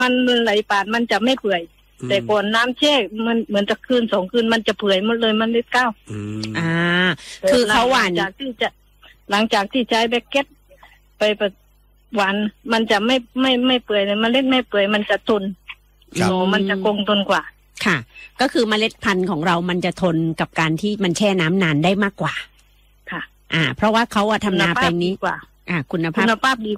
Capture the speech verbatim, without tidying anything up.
มันไหลปาดมันจะไม่เปื่อยแต่ก่อนน้ำแช่มันเหมือนจะคืนสองคืนมันจะเปื่อยหมดเลยมันเลยก้าวอ่าคือเขาหวานหลังจากที่จะหลังจากที่ใช้แบคเก็ตไปหวานมันจะไม่ไม่ไม่เปื่อยเลยเมล็ดไม่เปื่อยมันจะทนโอ้มันจะคงทนกว่าค่ะก็คือเมล็ดพันธุ์ของเรามันจะทนกับการที่มันแช่น้ำนานได้มากกว่าค่ะอ่าเพราะว่าเขาอะทำนาแปลงนี้กว่าอ่าคุณภาพคุณภาพดี